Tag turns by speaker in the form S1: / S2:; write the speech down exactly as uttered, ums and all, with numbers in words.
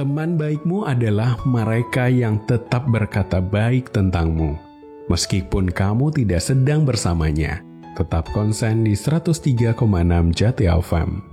S1: Teman baikmu adalah mereka yang tetap berkata baik tentangmu. Meskipun kamu tidak sedang bersamanya, tetap konsen di seratus tiga koma enam Jati F M.